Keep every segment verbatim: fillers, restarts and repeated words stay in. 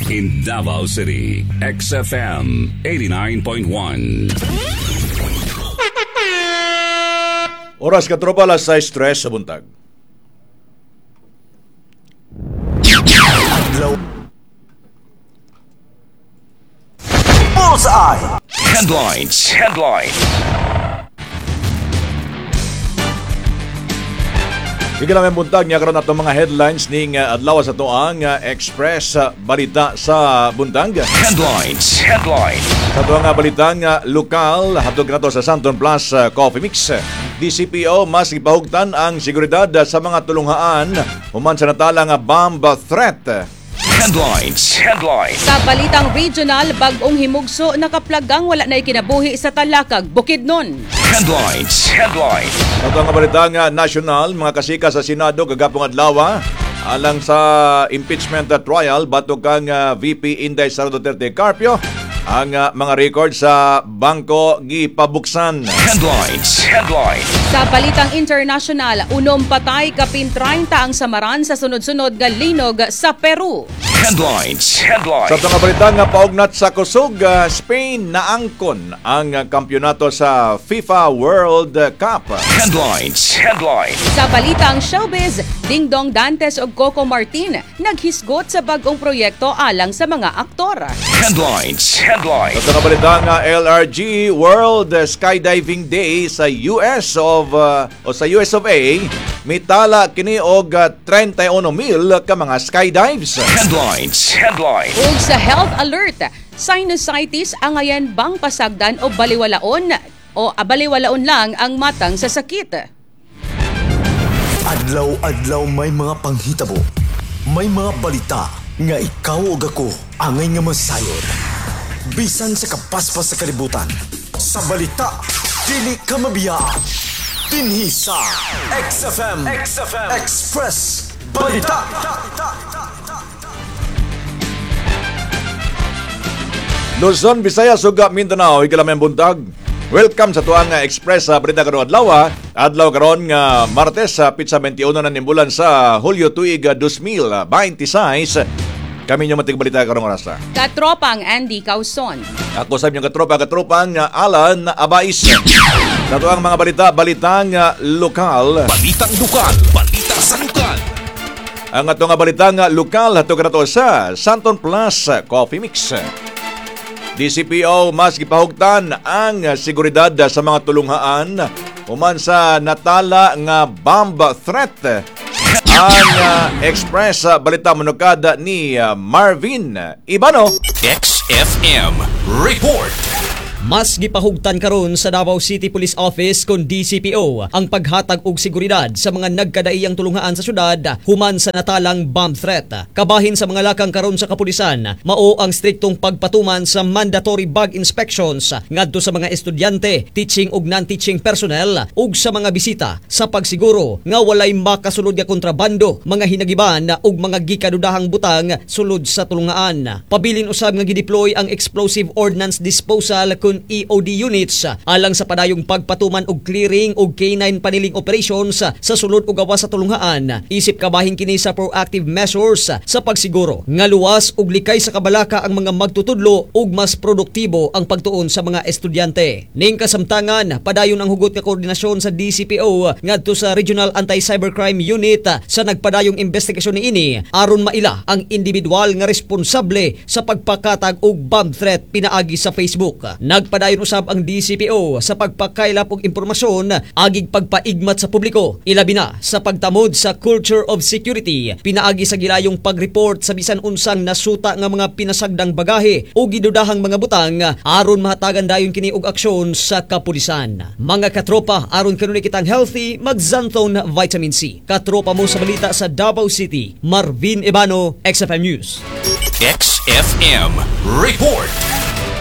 In Davao City, X F M eighty-nine point one. Oras ka tropa alas sais tres sa buntag. Bullseye! Headlines! Headlines! Higala may buntag niya karon atong mga headlines ning uh, adlaw sa tuang uh, Express uh, balita sa buntag. Headlines, headlines. Sa tuang uh, balitang uh, lokal hatod nato sa Santon Plus uh, Coffee Mix. D C P O mas ipahugtan ang seguridad uh, sa mga tulunghaan human sa natala nga bomb threat. Headlines, headlines. Sa balitang regional, bag-ong himugso nakaplagang wala na ikinabuhi sa Talakag, Bukidnon. Headlines, headlines. Sa tuang uh, balitang uh, national, mga kasika sa Senado gagapong adlaw alang sa impeachment uh, trial batok kang uh, V P Inday Sara Duterte Carpio. Ang uh, mga record sa bangko gipabuksan. Headlines, headlines. Sa balitang international, unom patay kapin thirty ang samaran sa sunod-sunod nga linog sa Peru. Headlines, headlines. Sa mga balita nga paugnat sa kusog, uh, Spain naangkon ang uh, kampyonato sa FIFA World Cup. Headlines, headlines. Sa balitang showbiz, Dingdong Dantes ug Coco Martin naghisgot sa bagong proyekto alang sa mga aktor. Headlines, headlines. Sa mga balita nga L R G World Skydiving Day sa U S of uh, o sa U S of A, mitala kini og uh, thirty-one mil ka mga skydives. Headlines, headlines. Ug sa health alert, sinusitis angayan bang pasagdan o baliwalaon o baliwalaon lang ang matang sa sakit. Adlaw-adlaw may mga panghitabo, may mga balita nga ikaw ug ako angay nga masayod. Bisan sa kapaspas sa kalibutan, sa balita dili ka mabiyaan. Dinhi sa X F M, X F M Express Balita. Luzon, Visayas ug Mindanao, higala may buntag. Welcome sa tuang uh, Express sa uh, balita karon adlaw. Adlaw karon nga uh, Martes sa uh, pitsa twenty-one na nimbulan sa Hulyo tuig uh, twenty twenty-six. Kami nyo matig balita karong oras. Katropang Andy Causon. Ako sa inyong katropa, katropang uh, Alan Abais. Sa tuang mga balita, balitang uh, lokal. Balitang lokal, balita sa lokal. Ang atong nga balitang uh, lokal hatod nato sa Santon Plus Coffee Mix. D C P O mas gipahugtan ang seguridad sa mga tulunghaan human sa natala nga bomb threat. Ang uh, Express uh, balita manukad ni uh, Marvin Ibano. X F M Report. Mas gipahugtan karon sa Davao City Police Office kon D C P O ang paghatag og seguridad sa mga nagkadaiyang tulunghaan sa syudad human sa natalang bomb threat. Kabahin sa mga lakang karon sa kapulisan, mao ang striktong pagpatuman sa mandatory bag inspections ngadto sa mga estudyante, teaching ug non-teaching personnel ug sa mga bisita sa pagsiguro nga walay makasulod nga kontrabando, mga hinagiban ug mga gikadudahang butang sulod sa tulungaan. Pabilin usab nga gideploy ang explosive ordnance disposal kun E O D units alang sa padayong pagpatuman og clearing og K nine paniling operations sa sulod ug gawas sa tulunghaan. Isip kabahin kini sa proactive measures sa pagsiguro nga luwas ug likay sa kabalaka ang mga magtutudlo ug mas produktibo ang pagtuon sa mga estudyante. Ning kasamtangan, padayon ang hugot nga koordinasyon sa D C P O ngadto sa Regional Anti-Cybercrime Unit sa nagpadayong investigasyon niini aron maila ang individual nga responsable sa pagpakatag og bomb threat pinaagi sa Facebook. Nagpadayon usab ang D C P O sa pagpakaylap og impormasyon agig pagpaigmat sa publiko, ilabi na sa pagtamod sa culture of security, pinaagi sa gilayong pag-report sa bisan unsang nasuta nga mga pinasagdang bagahe o gidudahang mga butang aron mahatagan dayon kini og aksyon sa kapulisan. Mga katropa, aron kanunay kitang healthy, mag-Xanthone Vitamin C. Katropa mo sa balita sa Davao City, Marvin Ibano, X F M News. X F M Report.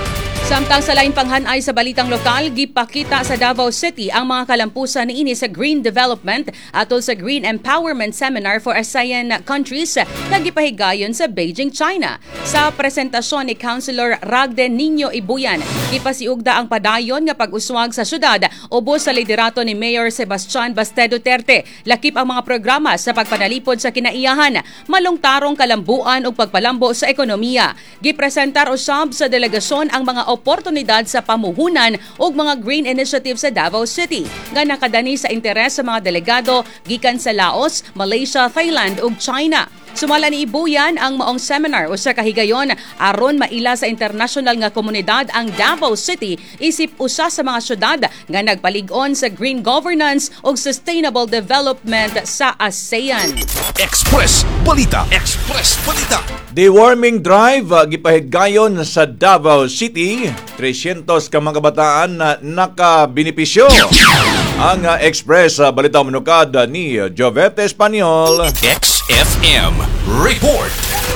Samtang sa lain panghanay sa balitang lokal, gipakita sa Davao City ang mga kalampusan niini sa Green Development atol sa Green Empowerment Seminar for ASEAN countries nga gipahigayon sa Beijing, China. Sa presentasyon ni Councilor Ragden Niño Ibuyan, gipasiugda ang padayon nga pag-uswag sa syudad ubos sa liderato ni Mayor Sebastian Baste Duterte. Lakip ang mga programa sa pagpanalipod sa kinaiyahan, malungtarong kalambuan ug pagpalambo sa ekonomiya. Gipresentar usab sa delegasyon ang mga oportunidad sa pamuhunan ug mga green initiative sa Davao City nga nakadani sa interes sa mga delegado gikan sa Laos, Malaysia, Thailand ug China. Sumala ni Ibuyan ang maong seminar usa ka higayon aron maila sa international nga komunidad ang Davao City isip usa sa mga syudad nga nagpalig-on sa green governance ug sustainable development sa ASEAN. Express Balita. Express Balita. Deworming drive uh, gipahigayon sa Davao City. three hundred ka mga kabataan na nakabenepisyo. Ang uh, Express uh, Balita manukad uh, ni Jovette Espanyol. X F M Report.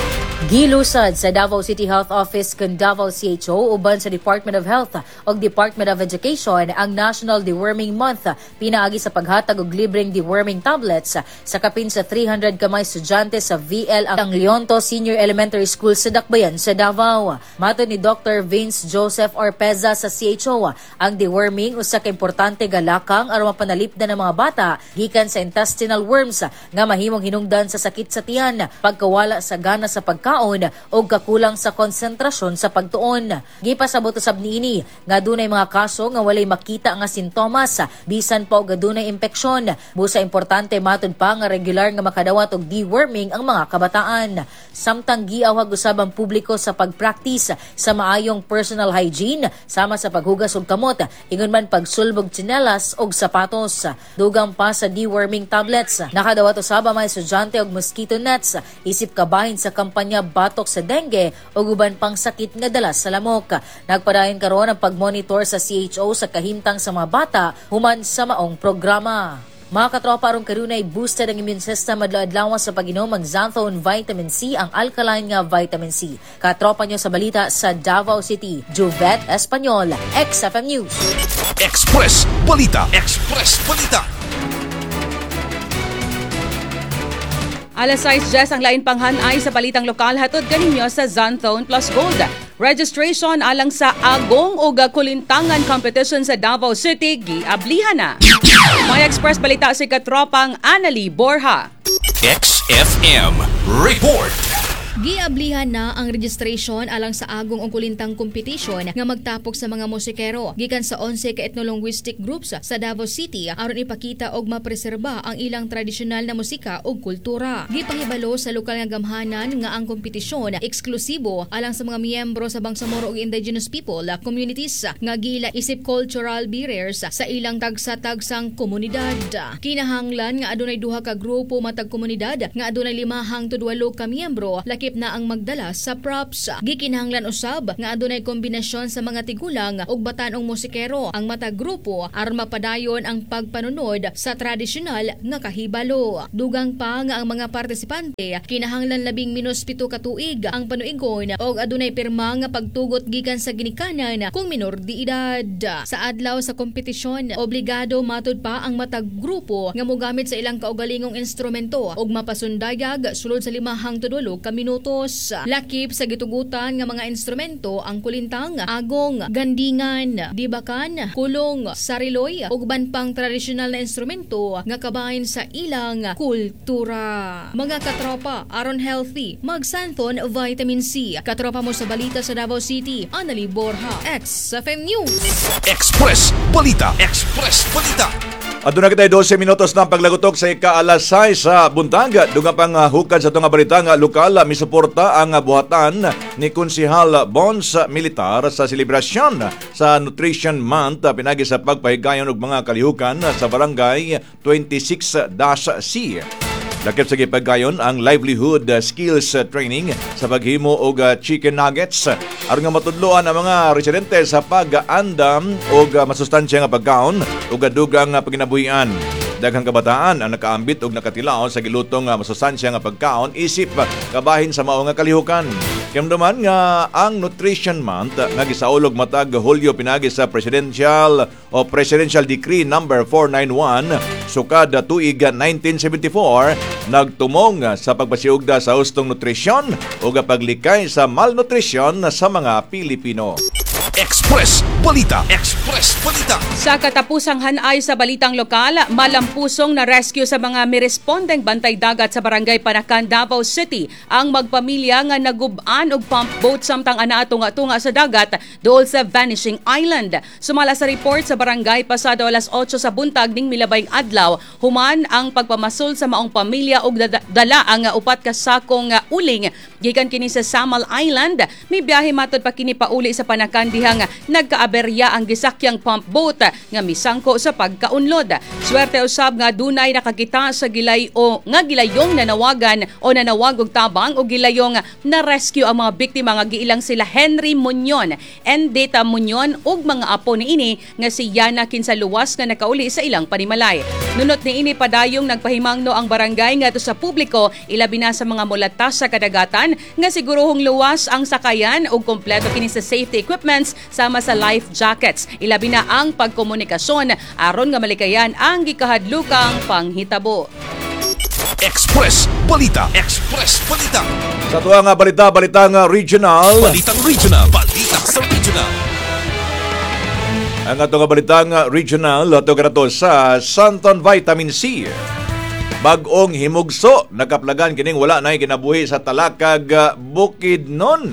Gilusad sa Davao City Health Office kan Davao C H O uban sa Department of Health o Department of Education ang National Deworming Month pinaagi sa paghatag og libreng deworming tablets sa kapin sa three hundred ka mga estudyante sa V L ang Leonto Senior Elementary School sa Dakbayan sa Davao. Mato ni Doctor Vince Joseph Orpeza sa C H O, ang deworming usa ka importante galakang aron mapanalipdan ng mga bata gikan sa intestinal worms nga mahimong hinungdan sa sakit sa tiyan, pagkawala sa gana sa pagkaon o kakulang sa konsentrasyon sa pagtuon. Gipasabot usab niini nga dunay mga kaso nga walay makita nga sintomas bisan pa og dunay impeksyon. Busa importante matud pa nga regular nga makadawat og deworming ang mga kabataan. Samtang giawhag usab ang publiko sa pagpractice sa maayong personal hygiene sama sa paghugas og kamot, ingon man pagsulbog tsinelas og sapatos. Dugang pa sa deworming tablets, nakadawat usab ang mga estudyante og mosquito nets isip kabahin sa kampanya batok sa dengue o uban pang sakit nga dala sa lamok. Nagpadayon karon ang pagmonitor sa C H O sa kahimtang sa mga bata human sa maong programa. Mga katropa, aron karunay boosted ang immune system adlaw-adlaw sa pag-inom ang Xanthone Vitamin C, ang alkaline nga vitamin C. Katropa nyo sa balita sa Davao City, Jovette Espanyol, X F M News. Express Balita. Express Balita. Alas sais Jess ang lain panghanay sa balitang lokal hatod ganinyo sa Xanthone Plus Gold. Registration alang sa Agong ug Kulintangan competition sa Davao City giablihan na. May Express Balita si katropang Annalie Borja. X F M Report. Giablihan na ang registration alang sa Agong ug Kulintang competition nga magtapok sa mga musikero gikan sa eleven ka ethno-linguistic groups sa Davao City aron ipakita og mapreserba ang ilang tradisyonal na musika ug kultura. Gipahibalo sa lokal nga gamhanan nga ang kompetisyon eksklusibo alang sa mga miyembro sa Bangsamoro ug Indigenous people communities nga gila isip cultural barriers sa ilang tagsa-tagsang komunidad. Kinahanglan nga adunay duha ka grupo matag komunidad nga adunay lima hangtod walo ka miyembro laki na ang magdala sa props. Gikinahanglan usab nga adunay kombinasyon sa mga tigulang ug batanong musikero ang matag grupo aron mapadayon ang pagpanunod sa tradisyonal nga kahibalo. Dugang pa nga ang mga partisipante kinahanglan labing minus pito ka tuig ang panuigon ug adunay pirma nga pagtugot gikan sa ginikanan kung minor de edad. Sa adlaw sa kompetisyon, obligado matud pa ang matag grupo nga mogamit sa ilang kaugalingong instrumento ug mapasundayag sulod sa lima hangtod walo ka minutos. Lakip sa gitugutan nga mga instrumento ang kulintang, agong, gandingan, dibakan, kulong, sariloy ug ban pang tradisyonal na instrumento nga kabahin sa ilang kultura. Mga katropa, aron healthy, mag Xanthone Vitamin C. Katropa mo sa balita sa Davao City, Annalie Borja, X F M News. Express Balita. Express Balita. Aduna kita twelve minutos na paglagutok sa ika-alasay sa buntag. Dunga pang uh, hukad sa itong balita nga lokal, uh, misuporta ang uh, buhatan ni Konsehal Bons Militar sa selebrasyon sa Nutrition Month uh, pinagi sa pagpahigayon og mga kalihukan uh, sa Barangay twenty-six C. Lakip sa gipagayon ang livelihood uh, skills uh, training sa paghimo og uh, chicken nuggets aron nga matudloan ang mga residente sa pag-andam og uh, masustansya nga pagkaon ug dugang uh, paginabuhian. Daghang kabataan ang nakaambit og nakatilaw sa gilutong nga masustansya nga pagkaon isip kabahin sa mao nga kalihukan. Kimduman nga ang Nutrition Month nga gisaulog matag Hulyo pinagi sa Presidential o Presidential Decree number four ninety-one sukad tuig nineteen seventy-four nagtumong sa pagpasiugda sa hustong nutrisyon ug paglikay sa malnutrisyon sa mga Pilipino. Express Balita. Express Balita. Sa katapusang hanay sa balitang lokal, malampusong na rescue sa mga mirespondeng bantay dagat sa barangay Panakan, Davao City ang magpamilya nga nagub-an og pump boat samtang ana tunga-tunga sa dagat dool sa Vanishing Island. Sumala sa report sa barangay pasado alas otso sa buntag ning milabayng adlaw, human ang pagpamasol sa maong pamilya og dala ang upat ka sakong uling gikan kini sa Samal Island. May biyahe matod pa kini pauli sa Panakan diha nga nagkaaberya ang gisakyang pump boat nga misangko sa pagkaunlod. Swerte usab nga dunay nakakita sa gilay o nga gilayong nanawagan o nanawag og tabang o gilayong na rescue ang mga biktima nga giilang sila Henry Munyon, Endeta Munyon ug mga apo niini nga si Yana Kinsaluwas nga nakauli sa ilang panimalay. Nunot niini padayong nagpahimangno ang barangay ngadto sa publiko ilabi na sa mga mulatas sa kadagatan nga siguruhong luwas ang sakayan ug kompleto kini sa safety equipments sama sa life jackets. Ilabi na ang pagkomunikasyon aron nga malikayan ang gikahadlukang panghitabo. Express Balita. Express Balita. Sa tuwa nga balita, balita nga regional. Balitang regional. Balita sa regional. Ang ato nga balita nga regional ato kanato sa Santon Vitamin C. Bag-ong himugso nakaplagan kining wala nay kinabuhi sa Talakag, Bukidnon.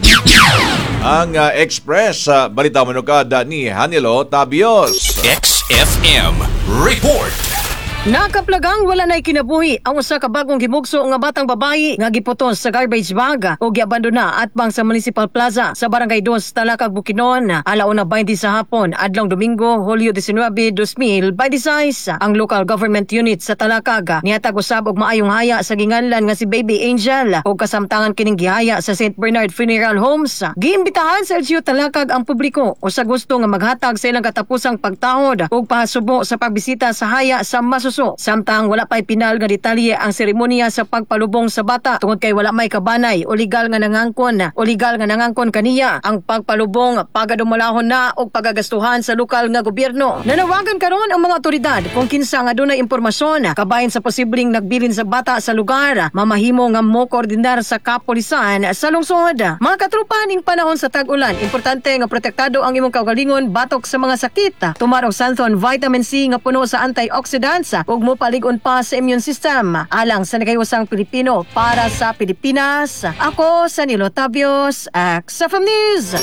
Ang uh, Express uh, balita manukada ni Hanilo Tabios. X F M Report. Nakaplagang wala na'y kinabuhi ang usa ka bagong gimugso nga batang babayi nga giputos sa garbage bag o giabandona at bang sa Municipal Plaza sa Barangay dos, Talakag, Bukidnon. Alauna twenty sa hapon, adlong Domingo, Hulyo nineteen, two thousand twenty-six. Ang local government unit sa Talakag nihatag usab og maayong haya sa ginganlan nga si Baby Angel o kasamtangan kining gihaya sa Saint Bernard Funeral Homes. Giimbitahan sa L G U Talakag ang publiko o sa gusto nga maghatag sa ilang katapusang pagtahod o pahasubo sa pagbisita sa haya sa masusunod. Samtang wala pa'y pinal nga detalye ang seremonya sa pagpalubong sa bata tungod kay wala may kabanay o legal nga nangangkon o legal nga nangangkon kaniya ang pagpalubong, pagadumalahon na o pagagastuhan sa lokal nga gobyerno. Nanawagan karon ang mga otoridad kung kinsa nga dunay impormasyon kabahin sa posibleng nagbilin sa bata sa lugar, mamahimo nga mo koordinar sa kapulisan sa lungsod. Mga katrupa ning panahon sa tag-ulan, importante nga protektado ang imong kaugalingon batok sa mga sakit. Tumarong Santon Vitamin C nga puno sa antioxidants ug mopalig-on pa sa immune system alang sa nagayusang Pilipino para sa Pilipinas. Ako sa Nilo Tabios, X F M News.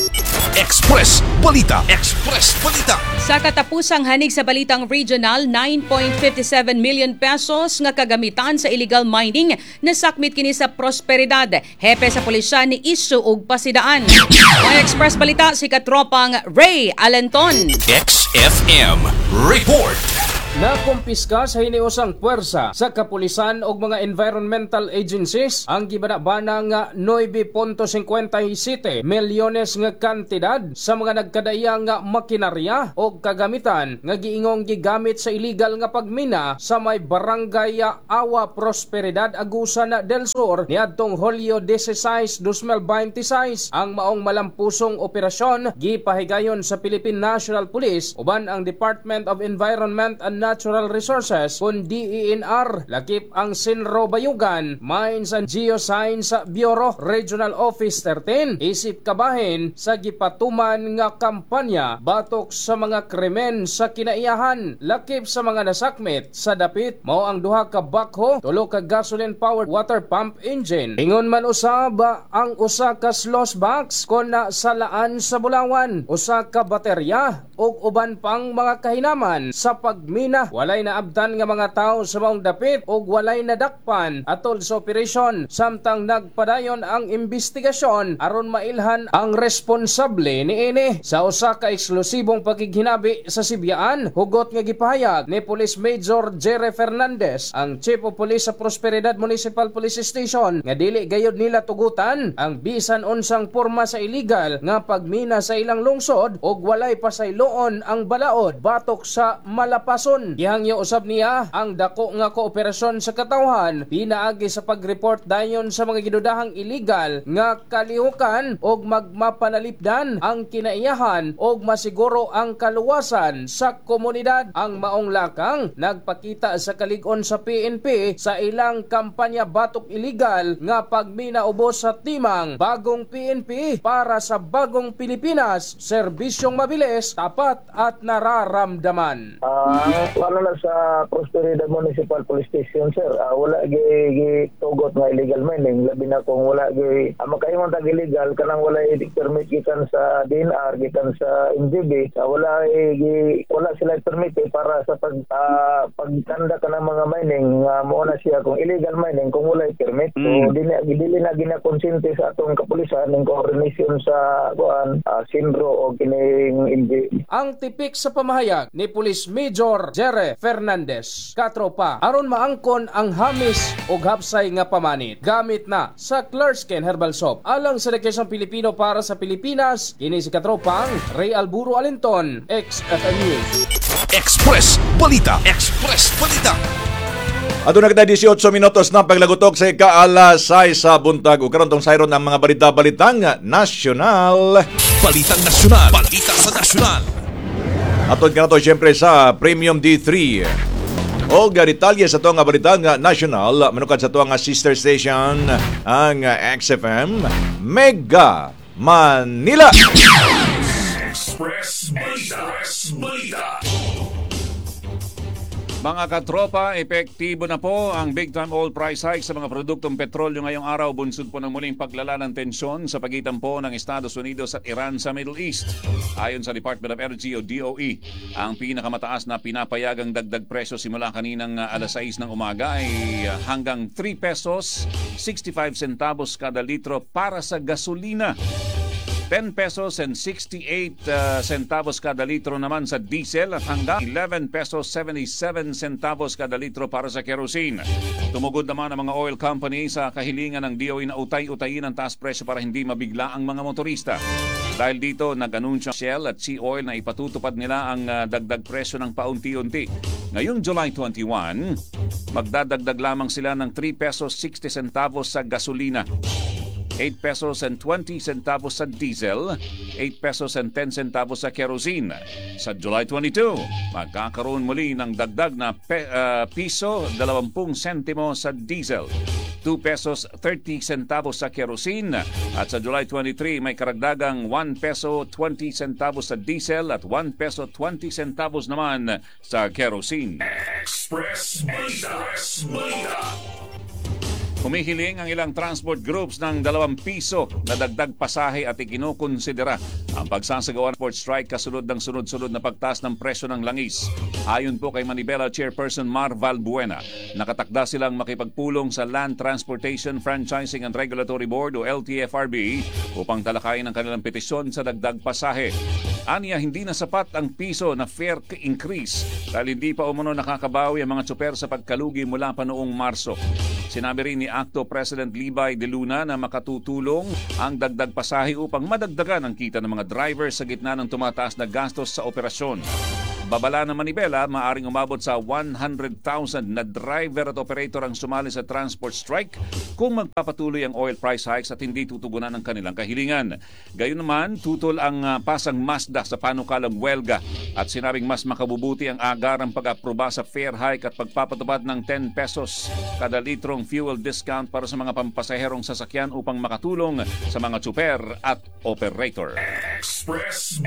Express Balita. Express Balita. Sa katapusang hanig sa balitang regional, nine point five seven million pesos nga kagamitan sa illegal mining nasakmit kini sa Prosperidad. Hepe sa pulisya ni Isu ug Pasidaan. Ang Express Balita si katropang Ray Alenton. X F M Report. Nakumpiska sa hiniusang puwersa sa kapulisan o mga environmental agencies ang gibanabana nga nine point five seven milyones nga kantidad sa mga nagkadaiyang nga makinarya o kagamitan nga giingong gigamit sa illegal nga pagmina sa may barangay Awa Prosperidad, Agusan del Sur niadtong Hulyo sixteen, twenty twenty-six. Ang maong malampusong operasyon gipahigayon sa Philippine National Police uban ang Department of Environment and Natural Resources kun D E N R, lakip ang Sinro Bayugan Mines and Geoscience Bureau Regional Office thirteen isip kabahin sa gipatuman nga kampanya batok sa mga krimen sa kinaiyahan. Lakip sa mga nasakmit sa dapit mao ang duha ka backhoe, tulo ka gasoline powered water pump engine. Ingon man usab ang usa ka sluice box kon na salaan sa Bulawan, usa ka baterya ug uban pang mga kahinaman sa pagmina. Walay naabtan nga mga tao sa maong dapit ug walay nadakpan atol sa operasyon. Samtang nagpadayon ang investigasyon aron mailhan ang responsable niini sa usa ka eksklusibong pakighinabi sa Sibyaan. Hugot nga gipahayag ni Police Major Jerry Fernandez, ang Chief of Police sa Prosperidad Municipal Police Station, nga dili gayud nila tugutan ang bisan unsang porma sa illegal nga pagmina sa ilang lungsod ug walay pasayloon ang balaod batok sa malapason. Aron gihangyo usab niya ang dako nga kooperasyon sa katawhan pinaagi sa pag-report dayon sa mga ginudahang illegal nga kalihukan og magmapanalipdan ang kinaiyahan og masiguro ang kaluwasan sa komunidad. Ang maong lakang nagpakita sa kalig-on sa P N P sa ilang kampanya batok illegal nga pagminaubos sa timang bagong P N P para sa bagong Pilipinas, serbisyong mabilis, tapat at nararamdaman. Ah, uh, na sa Prosperidad Municipal Police Station, sir, uh, wala gi tugot nga illegal mining, labi na kung wala gi uh, makahimong tag illegal kanang wala i permit gikan sa D N R gikan sa M G B, uh, wala gi wala sila permit eh, para sa pag uh, pagtanda kanang mga mining nga uh, mo na siya kung illegal mining kung wala i permit. Mm. So dili dili na ginakonsente sa atong kapulisan ning coordination sa kuan uh, Sindro o kining M G B. Ang tipik sa pamahayag ni Police Major Jere Fernandez, katropa, aron maangkon ang hamis o hapsay nga pamanit gamit na sa Clearskin Herbal Soap alang sa Delegasyon Pilipino para sa Pilipinas. Kini si katropang Ray Alburo Alinton, X F M News. Express Balita. Express Balita. Ato na kita eighteen minutos na paglagutok sa ika-alas sais sa buntag ug karon tong sayron ang mga balita-balitang nasyonal. Balitang nasyonal. Balita sa nasyonal. Atod ka na to siyempre sa Premium D three. O detalye sa to nga balitang nasyonal manukad sa to nga sister station ang X F M Mega Manila. Express Balita. Express Balita. Mga katropa, epektibo na po ang big-time oil price hike sa mga produktong petrolyo ngayong araw. Bunsod po ng muling paglala ng tensyon sa pagitan po ng Estados Unidos at Iran sa Middle East. Ayon sa Department of Energy o D O E, ang pinakamataas na pinapayagang dagdag presyo simula kaninang alas sais ng umaga ay hanggang three pesos sixty-five centavos kada litro para sa gasolina. ten pesos and sixty-eight uh, centavos kada litro naman sa diesel at hanggang eleven pesos seventy-seven centavos kada litro para sa kerosene. Tumugod naman ang mga oil company sa kahilingan ng D O E na utay-utayin ang taas presyo para hindi mabigla ang mga motorista. Dahil dito, nag-anunsyo Shell at Sea Oil na ipatutupad nila ang uh, dagdag presyo ng paunti-unti. Ngayong July twenty-one, magdadagdag lamang sila ng three pesos sixty centavos sa gasolina, eight pesos and twenty centavos sa diesel, eight pesos and ten centavos sa kerosene. Sa July twenty-two, magkakaroon muli ng dagdag na pe, uh, piso twenty sentimo sa diesel, two pesos thirty centavos sa kerosene, at sa July twenty-three may karagdagang one peso twenty centavos sa diesel at one peso twenty centavos naman sa kerosene. Express Balita. Humihiling ang ilang transport groups ng dalawang piso na dagdag pasahe at ikinukonsidera ang pagsasagawa ng port strike kasunod ng sunod-sunod na pagtaas ng presyo ng langis. Ayon po kay Manibela Chairperson Mar Valbuena, nakatakda silang makipagpulong sa Land Transportation Franchising and Regulatory Board o L T F R B upang talakayin ang kanilang petisyon sa dagdag pasahe. Aniya, hindi na sapat ang piso na fare increase dahil hindi pa umano nakakabawi ang mga tsuper sa pagkalugi mula pa noong Marso. Sinabi rin ni Acto President Libay de Luna na makatutulong ang dagdag pasahe upang madagdagan ang kita ng mga driver sa gitna ng tumataas na gastos sa operasyon. Babala ng Manibela, maaring umabot sa one hundred thousand na driver at operator ang sumali sa transport strike kung magpapatuloy ang oil price hikes at hindi tutugunan ang kanilang kahilingan. Gayon naman, tutol ang uh, pasang Mazda sa panukalang welga at sinabing mas makabubuti ang agarang pag-aproba sa fare hike at pagpapatupad ng ten pesos kada litrong fuel discount para sa mga pampasaherong sasakyan upang makatulong sa mga tsuper at operator. Express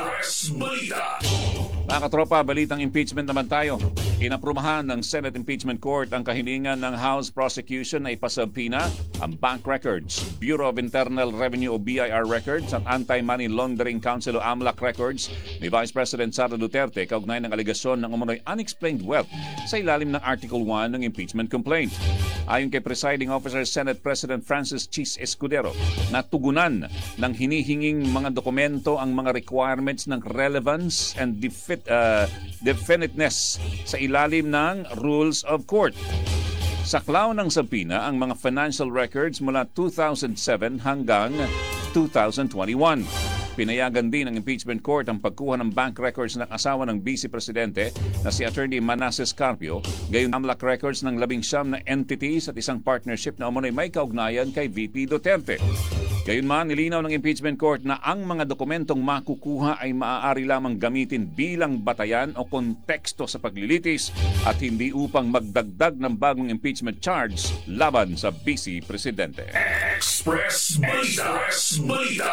Balita. Mga katropa, balitang impeachment naman tayo. Inaprumahan ng Senate Impeachment Court ang kahilingan ng House Prosecution na ipasabpina ang bank records, Bureau of Internal Revenue o B I R records at Anti-Money Laundering Council o AMLAC records ni Vice President Sara Duterte kaugnay ng aligasyon ng umano'y unexplained wealth sa ilalim ng Article one ng impeachment complaint. Ayon kay Presiding Officer Senate President Francis Chis Escudero, natugunan ng hinihinging mga dokumento ang mga requirements ng relevance and defit, uh, definiteness sa ilalim ng Rules of Court. Saklaw ng sabina ang mga financial records mula two thousand seven hanggang two thousand twenty-one. Pinayagan din ng impeachment court ang pagkuha ng bank records ng asawa ng Vice Presidente na si Attorney Manasseh Carpio, gayon AMLAC records ng labing siyam na entities at isang partnership na umunoy may kaugnayan kay V P Duterte. Gayunman, nilinaw ng impeachment court na ang mga dokumentong makukuha ay maaari lamang gamitin bilang batayan o konteksto sa paglilitis at hindi upang magdagdag ng bagong impeachment charge laban sa Vice Presidente. Express Balita. Express Balita.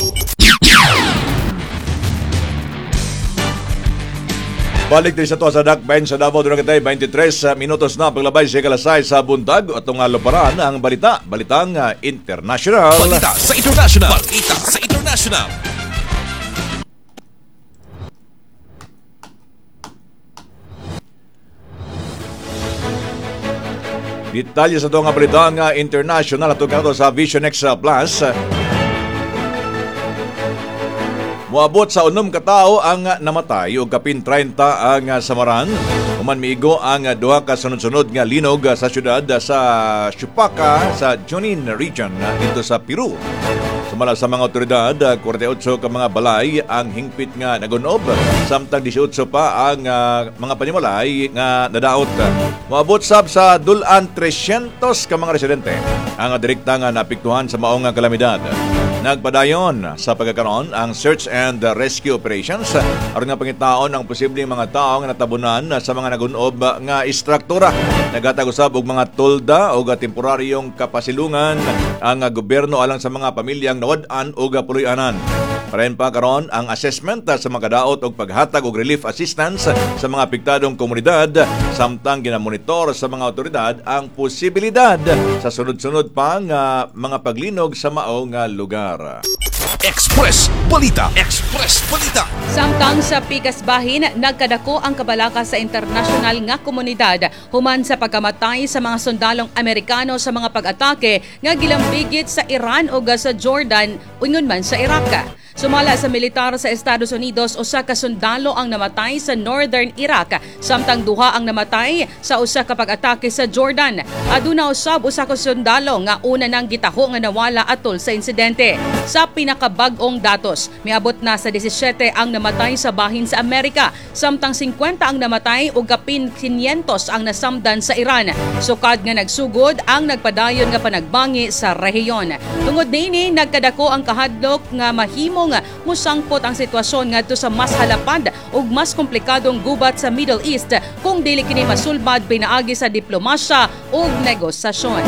Balik din sa to sa Dakbayan sa Davao durang katay twenty-tres minutos na paglabay sa kalasay sa buntag at itong luparan ang balita, balitang uh, international. Balita sa international. Balita sa international. Detalye sa itong balitang uh, international at itong sa Vision X Plus. Moabot sa unom ka tawo ang namatay ug kapin thirty ang samaran. Human miigo ang duha ka sunod-sunod nga linog sa syudad sa Chupaca sa Junin region dito sa Peru. Sumala sa mga otoridad, forty-eight ka mga balay ang hingpit nga nagunob, samtang eighteen pa ang uh, mga panimalay nga nadaot. Moabot sab sa dulan three hundred ka mga residente ang direkta nga naapektuhan sa maong kalamidad. Nagpadayon sa pagkakaroon ang search and rescue operations aron nga pangitaon ang posibleng mga tao nga natabunan sa mga nagunob nga istruktura. Nagatag usab og mga tolda o temporaryong kapasilungan ang gobyerno alang sa mga pamilyang nawad-an o puloy-anan. Parayon pa karon ang assessment sa mga kadaot og paghatag og relief assistance sa mga apektadong komunidad, samtang ginamonitor sa mga otoridad ang posibilidad sa sunod-sunod pa nga mga paglinog sa mao nga lugar. Express Balita. Express Balita. Samtang sa Pikas Bahin, nagkadako ang kabalaka sa internasyonal nga komunidad human sa pagkamatay sa mga sundalong Amerikano sa mga pag-atake nga gilambigit sa Iran o sa Jordan ungon man sa Iraq. Sumala sa militar sa Estados Unidos, usa ka sundalo ang namatay sa Northern Iraq, samtang duha ang namatay sa usa ka pag-atake sa Jordan. Aduna usab usa ka sundalo nga una nang gitaho nga nawala atol sa insidente. Sa pinakabag-ong datos, miabot na sa seventeen ang namatay sa bahin sa Amerika, samtang fifty ang namatay ug kapin five hundred ang nasamdan sa Iran. Sukad nga nagsugod ang nagpadayon nga panagbangi sa rehiyon. Tungod niini, nagkadako ang kahadlok nga mahimo nga musangpot ang sitwasyon ngadto sa mas halapad ug mas komplikadong gubat sa Middle East kung dili kini masulbad pinaagi sa diplomasya ug negosasyon.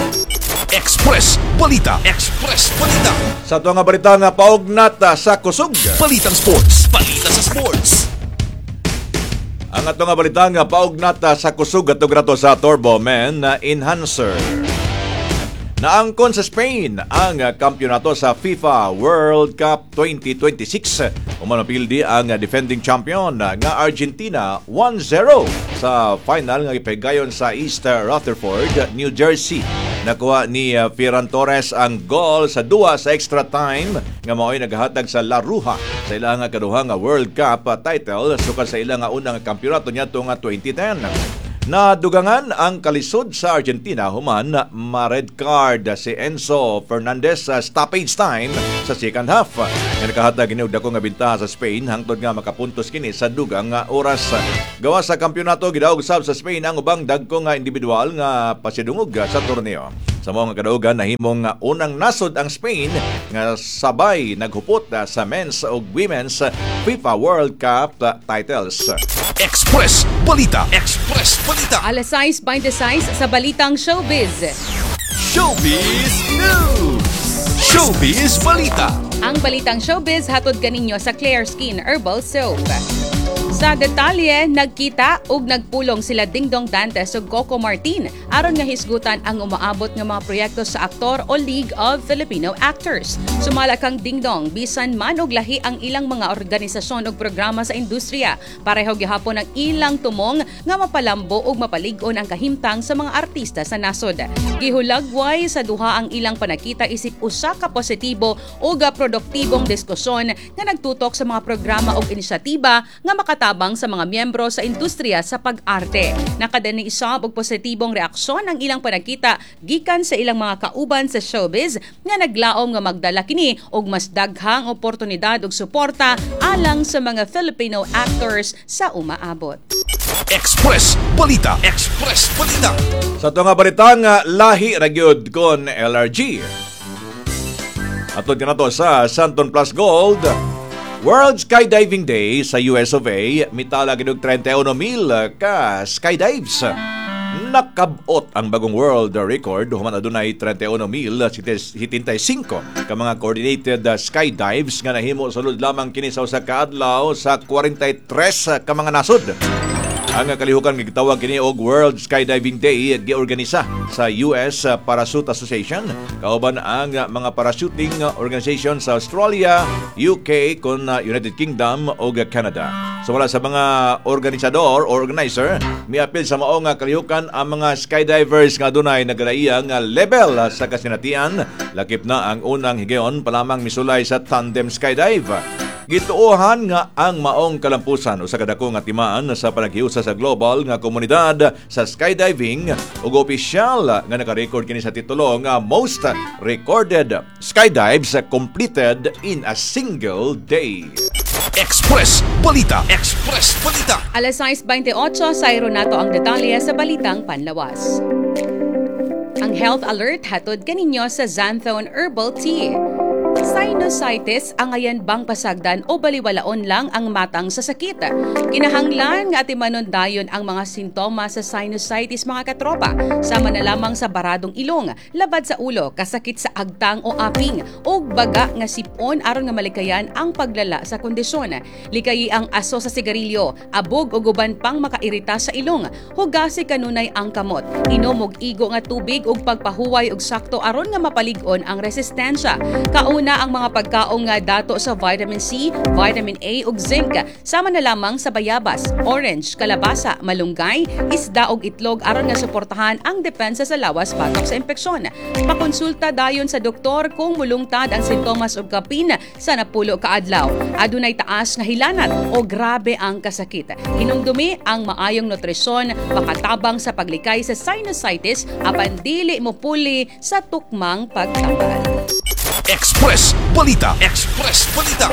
Express Balita. Express Balita. Sa ito nga balita nga paugnat sa kusog. Balitang sports. Balita sa sports. Ang ato nga balita nga paugnat sa kusog at grato sa Turbo Men Enhancer. Naangkon sa Spain ang kampyonato sa FIFA World Cup twenty twenty-six. Umanapildi ang defending champion nga Argentina one zero sa final nga ipahigayon sa East Rutherford, New Jersey. Nakuha ni Ferran Torres ang goal sa duwa sa extra time nga mao'y naghatag sa La Ruja sa ilang kaduha nga World Cup title sukad sa ilang unang kampyonato niya nga twenty ten. Nadugangan ang kalisod sa Argentina human ma-red card si Enzo Fernandez sa stoppage time sa second half. Nga nakahatag gini og dako nga bintaha sa Spain hangtod nga makapuntos kini sa dugang nga oras. Gawa sa kampyonato gidaog sab sa Spain ang ubang dagko nga individual nga pasidungog sa torneo. Sa mga kadaugan nahimong unang nasod ang Spain nga sabay naghupot sa men's ug women's FIFA World Cup titles. Express Balita. Express Balita. Alas sais twenty-six sa Balitang Showbiz. Showbiz News. Showbiz Balita. Ang Balitang Showbiz hatod kaninyo sa Clear Skin Herbal Soap. Sa detalye, nagkita ug nagpulong sila Dingdong Dantes ug Coco Martin aron nga hisgutan ang umaabot nga mga proyekto sa aktor o League of Filipino Actors. Sumala kang Dingdong, bisan man og lahi ang ilang mga organisasyon ug programa sa industriya. Pareho gihapon ang ilang tumong nga mapalambo ug mapalig-on ang kahimtang sa mga artista sa nasod. Gihulagway sa duha ang ilang panakita isip usa ka positibo ug produktibong diskusyon nga nagtutok sa mga programa ug inisyatiba nga makatulong makatabang sa mga miyembro sa industriya sa pag-arte. Nakadani isab og positibong reaksyon ang ilang panagkita gikan sa ilang mga kauban sa showbiz nga naglaom nga magdala kini og mas daghang oportunidad ug suporta alang sa mga Filipino actors sa umaabot. Express Balita. Express Balita. Sa ito nga balitang uh, lahi ragyod kon L R G. Atod ka na to sa Santon Plus Gold. World Skydiving Day sa U S of A. Mitala ginog thirty-one mil ka skydives. Nakabot ang bagong world record. Human adunay thirty-one mil seventy-five ka mga coordinated skydives nga nahimo sulod lamang kini sa usa ka adlaw sa forty-three ka mga nasod. Ang kalihukan gitawag kini og World Skydiving Day giorganisa sa U S Parachute Association kauban ang mga parachuting organization sa Australia, U K kon United Kingdom ug Canada. So wala sa mga organisador o organizer, miapil sa maong kalihukan ang mga skydivers nga dunay nagalaiyang level sa kasinatian. Lakip na ang unang higayon pa lamang misulay sa tandem skydive. Gituohan nga ang maong kalampusan o sa kadako nga timaan sa panaghiusa sa global nga komunidad sa skydiving ug opisyal nga naka-record kini sa titulo nga most recorded skydives completed in a single day. Express Balita. Express Balita. Alas sais twenty-eight, sayro nato ang detalye sa balitang panlawas. Ang health alert hatod kaninyo sa Xanthone Herbal Tea. Sinusitis ang ayan bang pasagdan o baliwalaon lang ang matang sa sakit. Kinahanglan nga atimanon dayon ang mga sintomas sa sinusitis mga katropa. Sama na lamang sa baradong ilong, labad sa ulo, kasakit sa agtang o aping, o baga nga sipon aron nga malikayan ang paglala sa kondisyon. Likayi ang aso sa sigarilyo, abog o guban pang makairita sa ilong. Hugasi kanunay ang kamot. Inom og igo nga tubig ug pagpahuway og sakto aron nga mapalig-on ang resistensya. Kauna ang mga pagkaong nga dato sa vitamin C, vitamin A ug zinc. Sama na lamang sa bayabas, orange, kalabasa, malunggay, isda ug itlog aron nga suportahan ang depensa sa lawas batok sa infeksyon. Pakonsulta dayon sa doktor kung mulungtad ang sintomas ug kapin sa napulo ka adlaw. Adunay taas nga hilanat o grabe ang kasakit. Hinumdumi ang maayong nutrisyon, makatabang sa paglikay sa sinusitis apan dili mo puli sa tukmang pagtambal. Express Balita. Express Balita.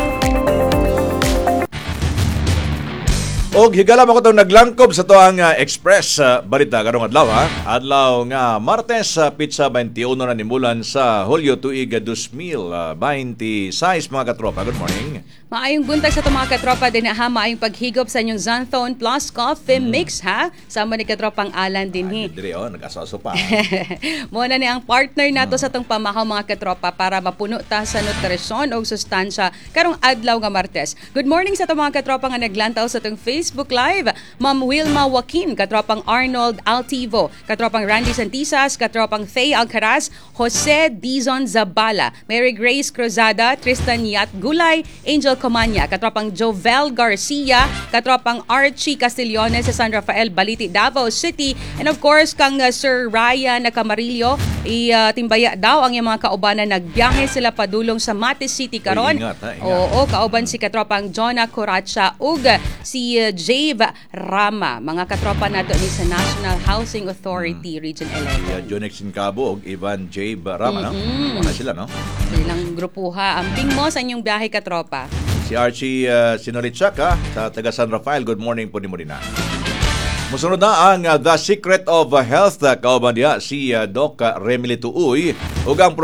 Og higala mo ko itong naglangkob sa to ang uh, Express uh, Balita karong adlaw ha. Adlaw nga Martes sa uh, Pizza twenty-one na nimulan sa Hulyo tuig twenty twenty-six mga katropa. Good morning. Maayong buntag sa itong mga katropa din ha. Maayong paghigop sa inyong Xanthone Plus Coffee mm. Mix ha. Sama ni katropang Alan din hi. Dire oh, nag-aso pa. Muna ni ang partner nato uh. sa itong pamahaw mga katropa para mapuno ta sa nutrisyon o sustansya karong adlaw nga Martes. Good morning sa itong mga katropa nga naglantaw sa itong Facebook Live. Ma'am Wilma Joaquin, katropang Arnold Altivo, katropang Randy Santisas, katropang Faye Alcaraz, Jose Dizon Zabala, Mary Grace Cruzada, Tristan Yat Gulay, Angel Comania, katropang Jovel Garcia, katropang Archie Castigliones sa San Rafael, Baliti, Davao City, and of course kang uh, Sir Ryan Camarillo, i-timbaya uh, daw ang iyang mga kaubanan, nagbiyahe sila padulong sa Mate City karon. Uy, ingat, ha, ingat. Oo, kauban si katropang Jonah Coracha ug si uh, Jave Rama, mga katropa nato ni sa National Housing Authority, hmm. Region eleven. Yeah, Jonex Incabo ug Ivan Jave Rama, mm-hmm. no? Mga sila, no? Silang grupuha. Amping mo sa inyong biyahe, katropa. Si Archie uh, Sinoritchaka sa taga San Rafael. Good morning po ni Morina. Musunod na ang uh, The Secret of Health. Kauban niya si uh, Doc Remily Tuuy ug ang